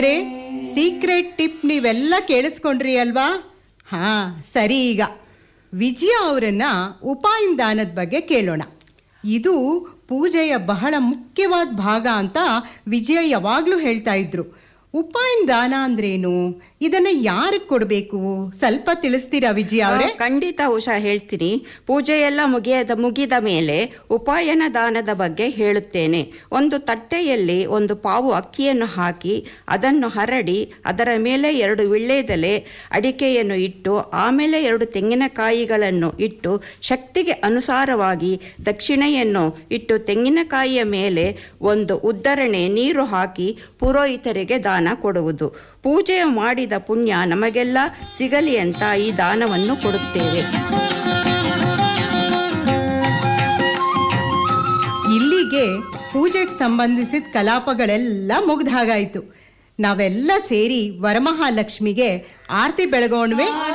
Secret tip ನೀವೆಲ್ಲ ಕೇಳಿಸ್ಕೊಂಡ್ರಿ ಅಲ್ವಾ? ಹಾ ಸರಿ, ಈಗ ವಿಜಯ ಅವರನ್ನ ಉಪಾಯನ ದಾನದ ಬಗ್ಗೆ ಕೇಳೋಣ. ಇದು ಪೂಜೆಯ ಬಹಳ ಮುಖ್ಯವಾದ ಭಾಗ ಅಂತ ವಿಜಯ ಯಾವಾಗಲೂ ಹೇಳ್ತಾ ಇದ್ರು. ಉಪಾಯನ ದಾನ ಅಂದ್ರೇನು, ಇದನ್ನ ಯಾರಿಗೆ ಕೊಡಬೇಕು, ಸ್ವಲ್ಪ ತಿಳಿಸ್ತೀರಾ ವಿಜಯ ಅವರೇ? ಖಂಡಿತ ಉಷಾ, ಹೇಳ್ತೀನಿ. ಪೂಜೆಯೆಲ್ಲ ಮುಗಿದ ಮೇಲೆ ಉಪಾಯನ ದಾನದ ಬಗ್ಗೆ ಹೇಳುತ್ತೇನೆ. ಒಂದು ತಟ್ಟೆಯಲ್ಲಿ ಒಂದು ಪಾವು ಅಕ್ಕಿಯನ್ನು ಹಾಕಿ ಅದನ್ನು ಹರಡಿ ಅದರ ಮೇಲೆ 2 ವೀಳ್ಯದೆಲೆ ಅಡಿಕೆಯನ್ನು ಇಟ್ಟು ಆಮೇಲೆ 2 ತೆಂಗಿನಕಾಯಿಗಳನ್ನು ಇಟ್ಟು ಶಕ್ತಿಗೆ ಅನುಸಾರವಾಗಿ ದಕ್ಷಿಣೆಯನ್ನು ಇಟ್ಟು ತೆಂಗಿನಕಾಯಿಯ ಮೇಲೆ ಒಂದು ಉದ್ದರಣೆ ನೀರು ಹಾಕಿ ಪುರೋಹಿತರಿಗೆ ದಾನ ಕೊಡುವುದು. ಪೂಜೆ ಮಾಡಿದ ಪುಣ್ಯ ನಮಗೆಲ್ಲ ಸಿಗಲಿ ಅಂತ ಈ ದಾನವನ್ನು ಕೊಡುತ್ತೇವೆ. ಇಲ್ಲಿಗೆ ಪೂಜೆಗೆ ಸಂಬಂಧಿಸಿದ ಕಲಾಪಗಳೆಲ್ಲ ಮುಗ್ದ ಹಾಗಾಯ್ತು. ನಾವೆಲ್ಲ ಸೇರಿ ವರಮಹಾಲಕ್ಷ್ಮಿಗೆ ಆರತಿ ಬೆಳಗೋಣವೆ.